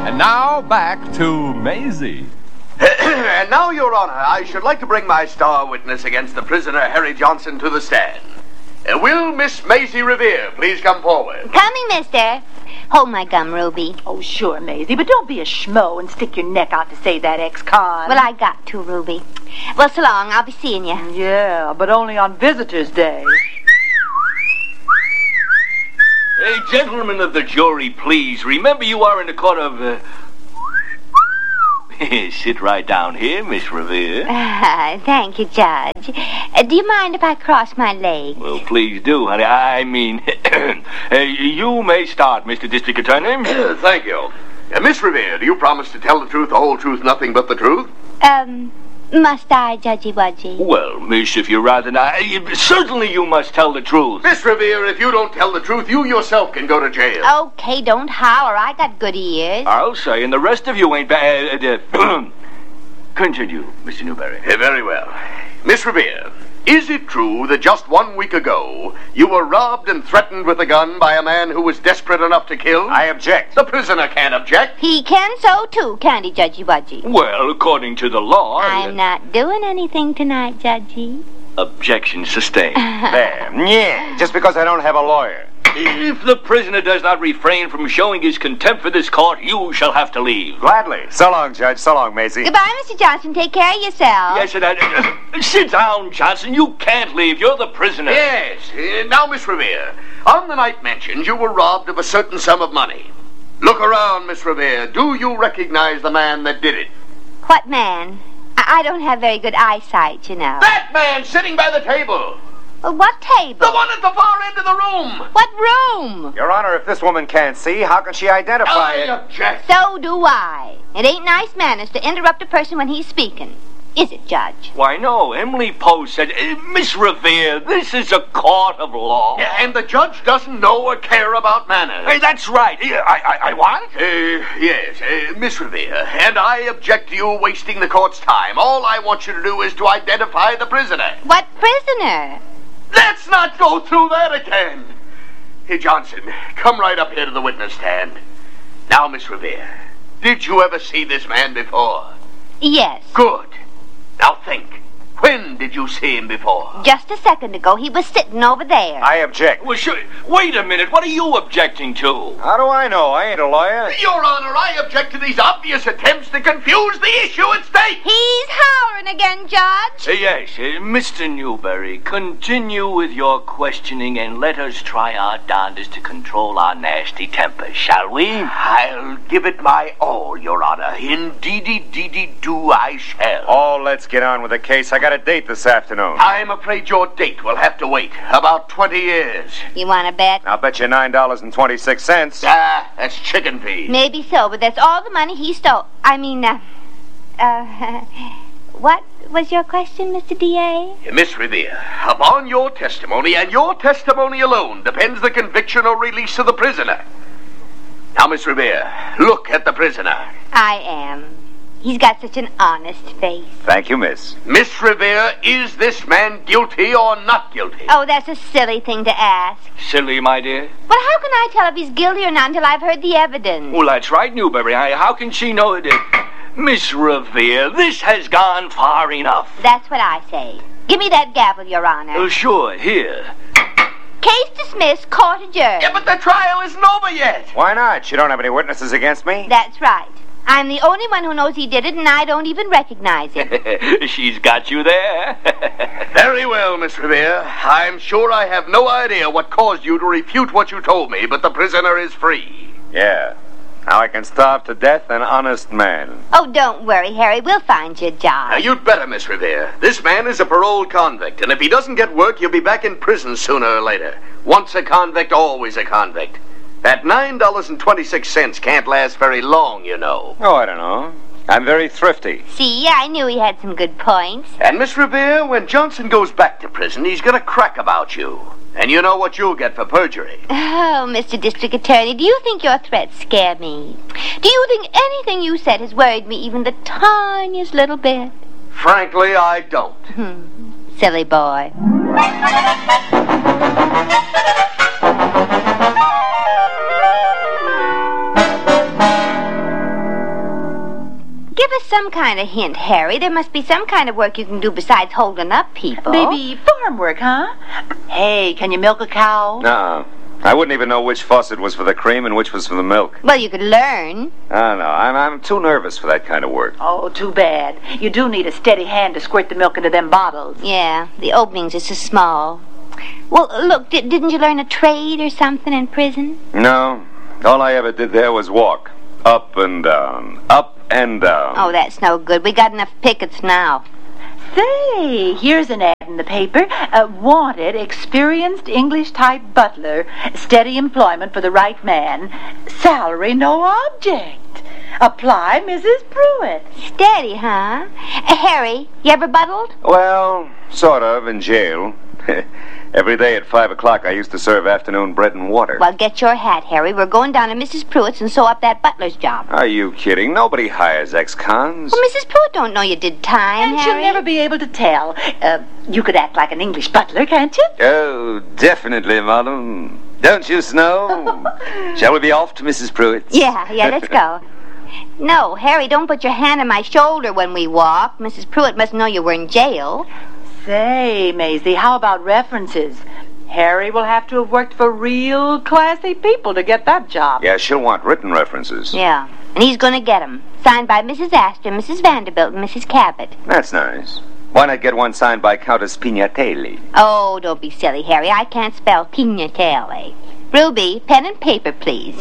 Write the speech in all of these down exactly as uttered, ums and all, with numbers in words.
And now back to Maisie. And now, Your Honor, I should like to bring my star witness against the prisoner Harry Johnson to the stand. Uh, will Miss Maisie Revere please come forward? Coming, mister. Hold my gum, Ruby. Oh, sure, Maisie, but don't be a schmo and stick your neck out to save that ex-con. Well, I got to, Ruby. Well, so long. I'll be seeing you. Yeah, but only on Visitor's Day. Hey, gentlemen of the jury, please, remember you are in the court of... Uh... Sit right down here, Miss Revere. Uh, thank you, Judge. Uh, do you mind if I cross my legs? Well, please do, honey. I mean, uh, you may start, Mister District Attorney. Thank you. Uh, Miss Revere, do you promise to tell the truth, the whole truth, nothing but the truth? Um... Must I, Judgy Wudgy? Well, miss, if you'd rather not, certainly you must tell the truth. Miss Revere, if you don't tell the truth, you yourself can go to jail. Okay, don't holler. I got good ears. I'll say, and the rest of you ain't bad. Uh, uh, continue, Mister Newberry. Uh, very well. Miss Revere, is it true that just one week ago you were robbed and threatened with a gun by a man who was desperate enough to kill? I object. The prisoner can't object. He can so, too, can't he, Judgy Wudgy? Well, according to the law... I'm uh, not doing anything tonight, Judgy. Objection sustained. There. Yeah, just because I don't have a lawyer. If the prisoner does not refrain from showing his contempt for this court, you shall have to leave. Gladly. So long, Judge. So long, Maisie. Goodbye, Mister Johnson. Take care of yourself. Yes, and uh, uh, sit down, Johnson. You can't leave. You're the prisoner. Yes. Uh, now, Miss Revere, on the night mentioned, you were robbed of a certain sum of money. Look around, Miss Revere. Do you recognize the man that did it? What man? I, I don't have very good eyesight, you know. That man sitting by the table. Well, what table? The one at the far end of the room. What room? Your Honor, if this woman can't see, how can she identify I it? object. So do I. It ain't nice manners to interrupt a person when he's speaking. Is it, Judge? Why, no. Emily Poe said, uh, Miss Revere, this is a court of law. Yeah, and the judge doesn't know or care about manners. Hey, that's right. Uh, I, I, I what? Uh, yes, uh, Miss Revere, and I object to you wasting the court's time. All I want you to do is to identify the prisoner. What prisoner? Let's not go through that again. Hey, Johnson, come right up here to the witness stand. Now, Miss Revere, did you ever see this man before? Yes. Good. Now think. When did you see him before? Just a second ago. He was sitting over there. I object. Well, sure. Wait a minute. What are you objecting to? How do I know? I ain't a lawyer. Your Honor, I object to these obvious attempts to confuse the issue at stake. He's hollering again, Judge. Uh, yes, uh, Mister Newberry, continue with your questioning and let us try our darndest to control our nasty tempers, shall we? I'll give it my all, Your Honor. Indeedy-deedy-do I shall. Oh, let's get on with the case. I got a date this afternoon. I'm afraid your date will have to wait about twenty years. You want to bet? I'll bet you nine dollars and twenty-six cents. Ah, that's chicken feed. Maybe so, but that's all the money he stole. I mean, uh, uh, what was your question, Mister D A? Miss Revere, upon your testimony and your testimony alone depends the conviction or release of the prisoner. Now, Miss Revere, look at the prisoner. I am. He's got such an honest face. Thank you, miss. Miss Revere, is this man guilty or not guilty? Oh, that's a silly thing to ask. Silly, my dear? Well, how can I tell if he's guilty or not until I've heard the evidence? Well, that's right, Newberry. I, how can she know it? Miss Revere, this has gone far enough. That's what I say. Give me that gavel, Your Honor. Oh, sure, here. Case dismissed, court adjourned. Yeah, but the trial isn't over yet. Why not? You don't have any witnesses against me? That's right. I'm the only one who knows he did it, and I don't even recognize him. She's got you there. Very well, Miss Revere. I'm sure I have no idea what caused you to refute what you told me, but the prisoner is free. Yeah. Now I can starve to death an honest man. Oh, don't worry, Harry. We'll find you a job. Now, you'd better, Miss Revere. This man is a paroled convict, and if he doesn't get work, he'll be back in prison sooner or later. Once a convict, always a convict. That nine dollars and twenty-six cents can't last very long, you know. Oh, I don't know. I'm very thrifty. See, I knew he had some good points. And, Miss Revere, when Johnson goes back to prison, he's gonna crack about you. And you know what you'll get for perjury. Oh, Mister District Attorney, do you think your threats scare me? Do you think anything you said has worried me even the tiniest little bit? Frankly, I don't. Hmm. Silly boy. some kind of hint, Harry. There must be some kind of work you can do besides holding up people. Maybe farm work, huh? Hey, can you milk a cow? No. I wouldn't even know which faucet was for the cream and which was for the milk. Well, you could learn. I know. I'm, I'm too nervous for that kind of work. Oh, too bad. You do need a steady hand to squirt the milk into them bottles. Yeah, the openings are so small. Well, look, di- didn't you learn a trade or something in prison? No. All I ever did there was walk. Up and down. Up and down. Oh, that's no good. We got enough pickets now. Say, here's an ad in the paper. Uh, wanted, experienced English-type butler. Steady employment for the right man. Salary no object. Apply, Missus Pruitt. Steady, huh? Uh, Harry, you ever buttled? Well, sort of, in jail. Every day at five o'clock I used to serve afternoon bread and water. Well, get your hat, Harry. We're going down to Missus Pruitt's and sew up that butler's job. Are you kidding? Nobody hires ex-cons. Well, Missus Pruitt don't know you did time, And Harry. she'll never be able to tell. Uh, you could act like an English butler, can't you? Oh, definitely, madam. Don't you, Snow? Shall we be off to Missus Pruitt's? Yeah, yeah, let's go. No, Harry, don't put your hand on my shoulder when we walk. Missus Pruitt must know you were in jail. Say, Maisie, how about references? Harry will have to have worked for real classy people to get that job. Yeah, she'll want written references. Yeah, and he's going to get 'em. Signed by Missus Astor, Missus Vanderbilt, and Missus Cabot. That's nice. Why not get one signed by Countess Pignatelli? Oh, don't be silly, Harry. I can't spell Pignatelli. Ruby, pen and paper, please.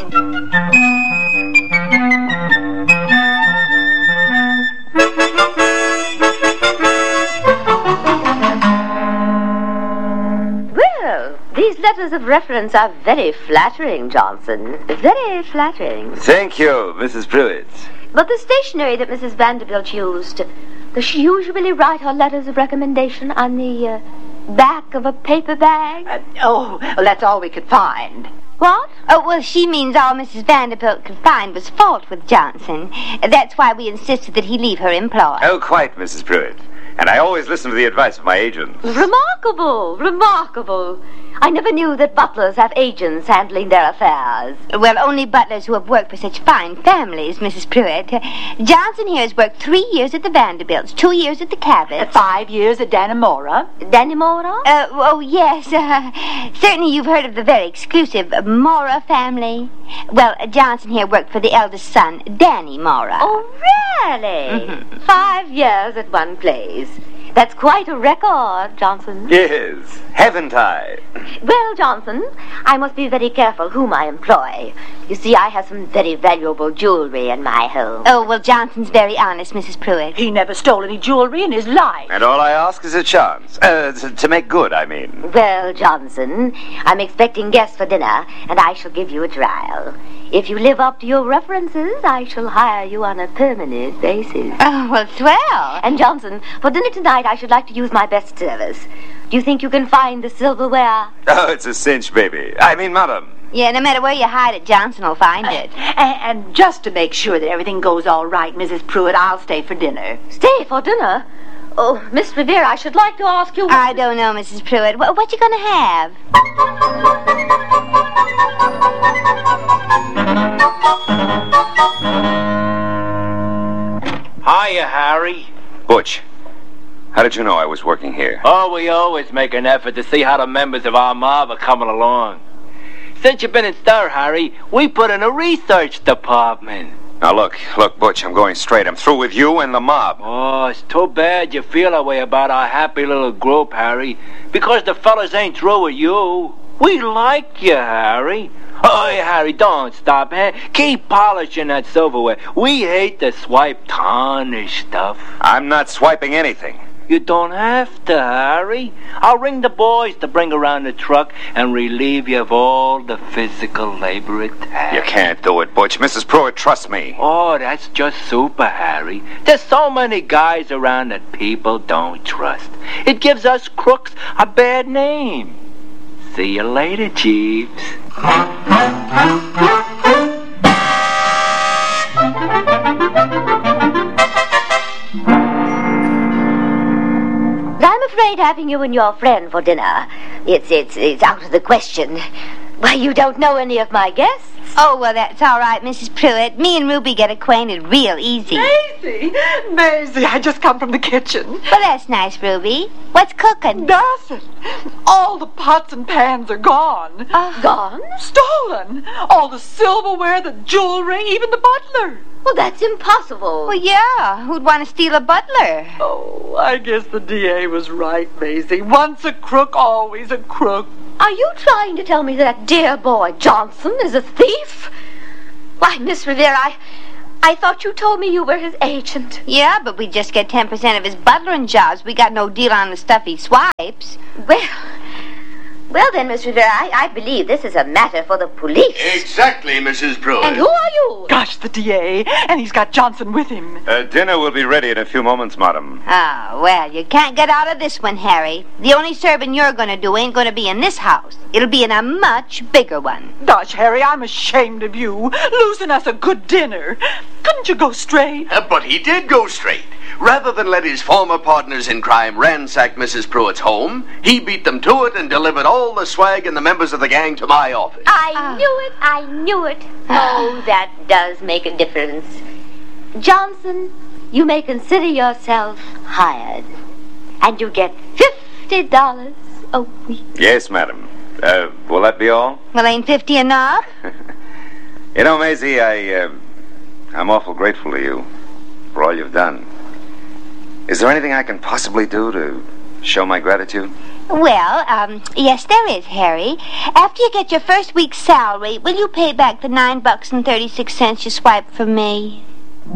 Well, these letters of reference are very flattering, Johnson. Very flattering. Thank you, Missus Pruitt. But the stationery that Missus Vanderbilt used, does she usually write her letters of recommendation on the uh, back of a paper bag? Uh, oh, well, that's all we could find. What? Oh, well, she means all Missus Vanderbilt could find was fault with Johnson. That's why we insisted that he leave her employ. Oh, quite, Missus Pruitt. And I always listen to the advice of my agents. Remarkable, remarkable. I never knew that butlers have agents handling their affairs. Well, only butlers who have worked for such fine families, Missus Pruitt. Johnson here has worked three years at the Vanderbilts, two years at the Cabots. Uh, five years at Dannemora. Dannemora? Uh, oh, yes. Uh, certainly you've heard of the very exclusive Mora family. Well, uh, Johnson here worked for the eldest son, Danny Mora. Oh, really? Mm-hmm. Five years at one place. That's quite a record, Johnson. Yes, haven't I? Well, Johnson, I must be very careful whom I employ. You see, I have some very valuable jewelry in my home. Oh, well, Johnson's very honest, Missus Pruitt. He never stole any jewelry in his life. And all I ask is a chance. Uh, to, to make good, I mean. Well, Johnson, I'm expecting guests for dinner, and I shall give you a trial. If you live up to your references, I shall hire you on a permanent basis. Oh, well, swell. And, Johnson, for dinner tonight, I should like to use my best service. Do you think you can find the silverware? Oh, it's a cinch, baby. I mean, madam. Yeah, no matter where you hide it, Johnson will find it. Uh, and, and just to make sure that everything goes all right, Missus Pruitt, I'll stay for dinner. Stay for dinner? Oh, Miss Revere, I should like to ask you... I don't know, Missus Pruitt. What, what you going to have? Hiya, Harry. Butch, how did you know I was working here? Oh, we always make an effort to see how the members of our mob are coming along. Since you've been in stir, Harry, we put in a research department. Now, look, look, Butch, I'm going straight. I'm through with you and the mob. Oh, it's too bad you feel that way about our happy little group, Harry. Because the fellas ain't through with you. We like you, Harry. Oh, hey, Harry, don't stop, eh? Keep polishing that silverware. We hate the swipe tarnish stuff. I'm not swiping anything. You don't have to, Harry. I'll ring the boys to bring around the truck and relieve you of all the physical labor it takes. You can't do it, Butch. Missus Pruitt, trust me. Oh, that's just super, Harry. There's so many guys around that people don't trust. It gives us crooks a bad name. See you later, Jeeves. I'm afraid having you and your friend for dinner, it's, it's, it's out of the question. Why, you don't know any of my guests. Oh, well, that's all right, Missus Pruitt. Me and Ruby get acquainted real easy. Maisie, Maisie, I just come from the kitchen. Well, that's nice, Ruby. What's cooking? Nothing. All the pots and pans are gone. Uh, Gone? Stolen. All the silverware, the jewelry, even the butler. Well, that's impossible. Well, yeah. Who'd want to steal a butler? Oh, I guess the D A was right, Maisie. Once a crook, always a crook. Are you trying to tell me that dear boy Johnson is a thief? Why, Miss Rivera, I, I thought you told me you were his agent. Yeah, but we just get ten percent of his butlering jobs. We got no deal on the stuff he swipes. Well, well then, Miss Rivera, I, I believe this is a matter for the police. Exactly, Missus Pruitt. And who are you? Gosh, the D A, and he's got Johnson with him. Uh, dinner will be ready in a few moments, madam. Oh, well, you can't get out of this one, Harry. The only serving you're going to do ain't going to be in this house. It'll be in a much bigger one. Gosh, Harry, I'm ashamed of you. Losing us a good dinner. Couldn't you go straight? Uh, but he did go straight. Rather than let his former partners in crime ransack Missus Pruitt's home, he beat them to it and delivered all the swag and the members of the gang to my office. I knew it, I knew it. Oh, that does make a difference. Johnson, you may consider yourself hired. And you get fifty dollars a week. Yes, madam. Uh, will that be all? Well, ain't fifty enough? You know, Maisie, I, uh, I'm awful grateful to you for all you've done. Is there anything I can possibly do to show my gratitude? Well, um, yes, there is, Harry. After you get your first week's salary, will you pay back the nine bucks and thirty-six cents you swiped from me?